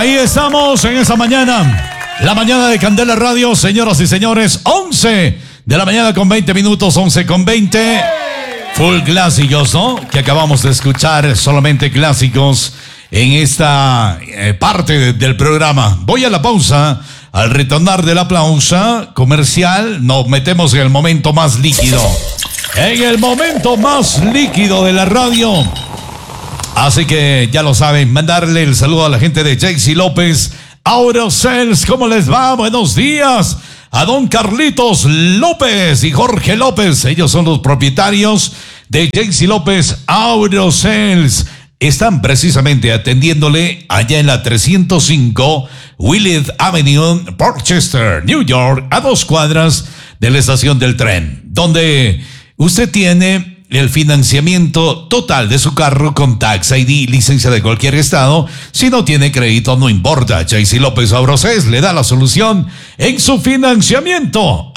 Ahí estamos en esa mañana. La mañana de Candela Radio, señoras y señores. 11 de la mañana con 20 minutos, 11 con 20. Full clásicos, ¿no? Que acabamos de escuchar, solamente clásicos en esta parte del programa. Voy a la pausa. Al retornar de la pausa comercial, nos metemos en el momento más líquido. En el momento más líquido de la radio. Así que ya lo saben, mandarle el saludo a la gente de JC López Aurocels. ¿Cómo les va? Buenos días. A don Carlitos López y Jorge López. Ellos son los propietarios de JC López Aurocels. Están precisamente atendiéndole allá en la 305 Willett Avenue, Portchester, New York, a 2 cuadras de la estación del tren, donde usted tiene el financiamiento total de su carro con Tax ID, licencia de cualquier estado. Si no tiene crédito, no importa. JC López Aurocels le da la solución en su financiamiento.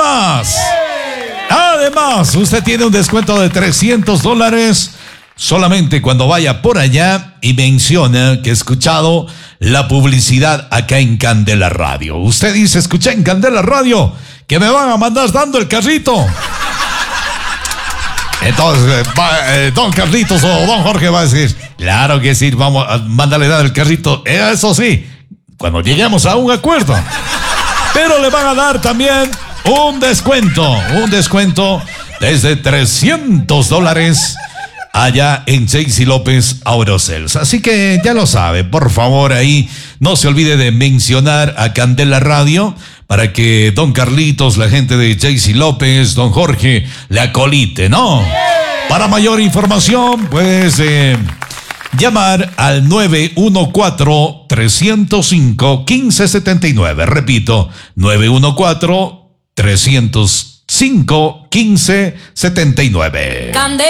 Además, usted tiene un descuento de $300 solamente cuando vaya por allá y menciona que ha escuchado la publicidad acá en Candela Radio. Usted dice, escuché en Candela Radio que me van a mandar dando el carrito. Entonces, don Carlitos o don Jorge va a decir, claro que sí, vamos a mandarle dar el carrito. Eso sí, cuando lleguemos a un acuerdo. Pero le van a dar también un descuento desde $300 allá en JC López Aurocels. Así que ya lo sabe, por favor, ahí no se olvide de mencionar a Candela Radio para que don Carlitos, la gente de JC López, don Jorge, le acolite, ¿no? Para mayor información, pues llamar al 914-305-1579. Repito, 914-305-1579.